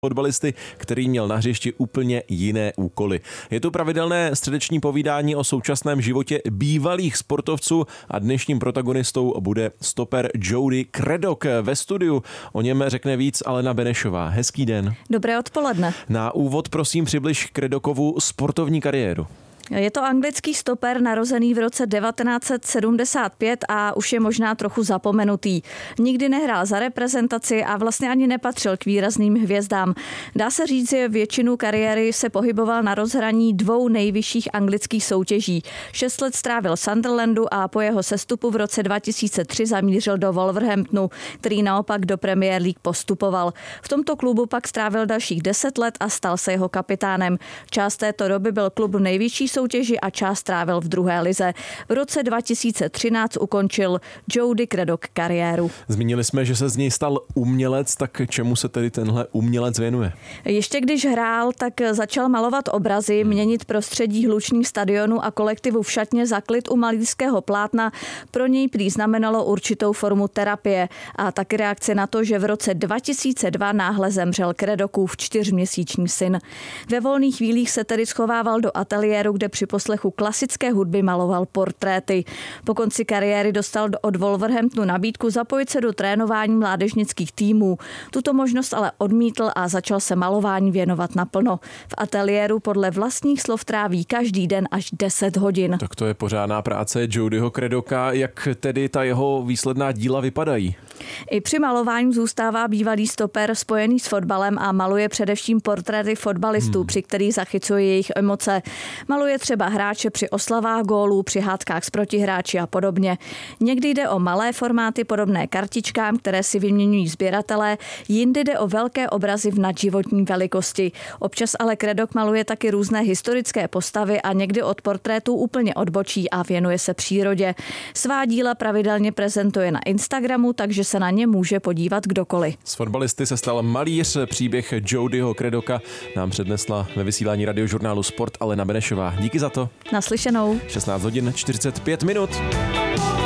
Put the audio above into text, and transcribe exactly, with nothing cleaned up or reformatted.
fotbalisty, který měl na hřišti úplně jiné úkoly. Je tu pravidelné středeční povídání o současném životě bývalých sportovců a dnešním protagonistou bude stoper Jody Craddock. Ve studiu o něm řekne víc Alena Benešová. Hezký den. Dobré odpoledne. Na úvod prosím přibliž Craddockovu sportovní kariéru. Je to anglický stoper narozený v roce devatenáct set sedmdesát pět a už je možná trochu zapomenutý. Nikdy nehrál za reprezentaci a vlastně ani nepatřil k výrazným hvězdám. Dá se říct, že většinu kariéry se pohyboval na rozhraní dvou nejvyšších anglických soutěží. Šest let strávil v Sunderlandu a po jeho sestupu v roce dva tisíce tři zamířil do Wolverhamptonu, který naopak do Premier League postupoval. V tomto klubu pak strávil dalších deset let a stal se jeho kapitánem. Část této doby byl klub nejvyšší soutěži a část trávil v druhé lize. V roce dva tisíce třináct ukončil Jody Craddock kariéru. Zmínili jsme, že se z něj stal umělec, tak čemu se tedy tenhle umělec věnuje? Ještě když hrál, tak začal malovat obrazy, měnit prostředí hlučných stadionů a kolektivu v šatně za klid u malířského plátna. Pro něj prý znamenalo určitou formu terapie a taky reakce na to, že v roce dva tisíce dva náhle zemřel Craddockův čtyřměsíční syn. Ve volných chvílích se tedy schovával do ateliéru, kde při poslechu klasické hudby maloval portréty. Po konci kariéry dostal od Wolverhamptonu nabídku zapojit se do trénování mládežnických týmů. Tuto možnost ale odmítl a začal se malování věnovat naplno. V ateliéru podle vlastních slov tráví každý den až deset hodin. Tak to je pořádná práce Jodyho Craddocka. Jak tedy ta jeho výsledná díla vypadají? I při malování zůstává bývalý stoper spojený s fotbalem a maluje především portréty fotbalistů, hmm. při kterých zachycuje jejich emoce. Maluje třeba hráče při oslavách gólů, při hádkách s protihráči a podobně. Někdy jde o malé formáty podobné kartičkám, které si vyměňují sběratelé, jindy jde o velké obrazy v nadživotní velikosti. Občas ale Craddock maluje taky různé historické postavy a někdy od portrétů úplně odbočí a věnuje se přírodě. Svá díla pravidelně prezentuje na Instagramu, takže se na ně může podívat kdokoliv. Z fotbalisty se stal malíř. Příběh Jodyho Craddocka nám přednesla ve vysílání radiožurnálu Sport Alena Benešová. Díky za to. Naslyšenou. šestnáct hodin čtyřicet pět minut.